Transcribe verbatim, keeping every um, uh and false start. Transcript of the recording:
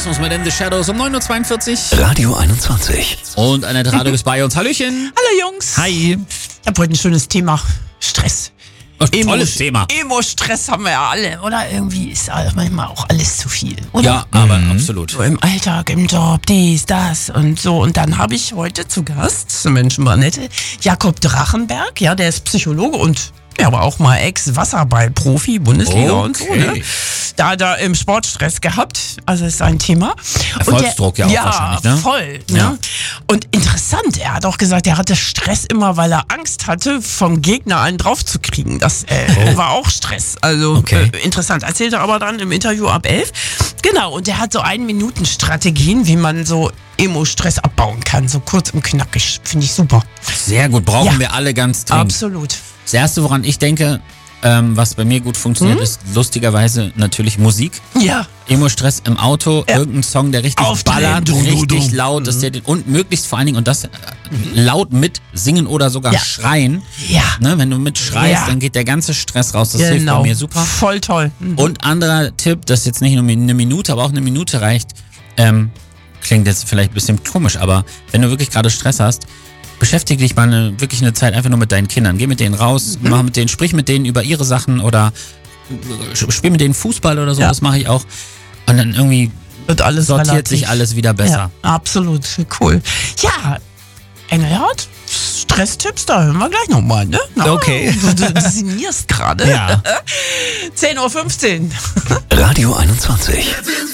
Kosmos mit In the Shadows um neun Uhr zweiundvierzig. Radio einundzwanzig. Und Annette Radio ist bei uns. Hallöchen. Hallo Jungs. Hi. Ich habe heute ein schönes Thema. Stress. Oh, tolles Thema. Emo-Stress haben wir ja alle, oder? Irgendwie ist manchmal auch alles zu viel, oder? Ja, aber mhm. absolut. So im Alltag, im Job, dies, das und so. Und dann habe ich heute zu Gast, Menschen Annette, Jakob Drachenberg, ja, der ist Psychologe und ja, aber auch mal Ex-Wasserball-Profi, Bundesliga okay. und so, ne? Da da im Sportstress gehabt, also ist sein Thema. Erfolgsdruck der, ja auch ja, wahrscheinlich, ne? Voll, ne? Ja. Und interessant, er hat auch gesagt, er hatte Stress immer, weil er Angst hatte, vom Gegner einen draufzukriegen. Das äh, oh. war auch Stress. Also okay. äh, interessant. Erzählt er aber dann im Interview ab elf. Genau, und er hat so Ein-Minuten-Strategien, wie man so Emo-Stress abbauen kann. So kurz und knackig. Finde ich super. Sehr gut, brauchen ja. wir alle ganz dringend. Absolut. Das Erste, woran ich denke, ähm, was bei mir gut funktioniert, hm? ist lustigerweise natürlich Musik. Ja. Emo-Stress im Auto, ja. irgendein Song, der richtig Aufdrehen, ballert, du, richtig du, du. laut, dass der den, und möglichst vor allen Dingen, und das äh, laut mit singen oder sogar ja. schreien. Ja. Ne, wenn du mit schreist, ja. dann geht der ganze Stress raus. Das genau. hilft bei mir super. Voll toll. Mhm. Und anderer Tipp, das jetzt nicht nur eine Minute, aber auch eine Minute reicht, ähm, klingt jetzt vielleicht ein bisschen komisch, aber wenn du wirklich gerade Stress hast, beschäftige dich mal eine, wirklich eine Zeit einfach nur mit deinen Kindern. Geh mit denen raus, mhm. mach mit denen, sprich mit denen über ihre Sachen oder spiel mit denen Fußball oder so, ja. das mache ich auch. Und dann irgendwie wird alles sortiert relativ. sich alles wieder besser. Ja, absolut, cool. Ja, Engelhardt, Stresstipps, da hören wir gleich nochmal, ne? Na, okay. Du, du sinnierst gerade. Ja. zehn Uhr fünfzehn. Radio einundzwanzig.